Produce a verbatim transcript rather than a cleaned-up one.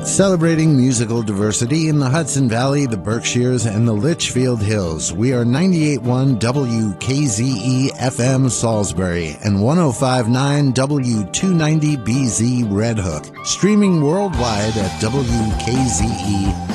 Celebrating musical diversity in the Hudson Valley, the Berkshires, and the Litchfield Hills. We are ninety-eight point one W K Z E F M Salisbury and one oh five point nine W two ninety B Z Red Hook. Streaming worldwide at W K Z E